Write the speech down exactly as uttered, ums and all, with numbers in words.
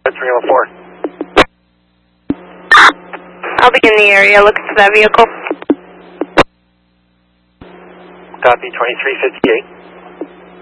three one four. I'll begin the area. Look for that vehicle. Copy, twenty-three fifty-eight.